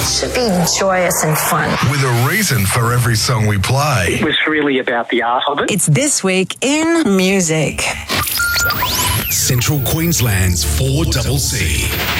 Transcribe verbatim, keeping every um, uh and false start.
should be joyous and fun. With a reason for every song we play. It was really about the art of it. It's This Week in Music. Central Queensland's four C C.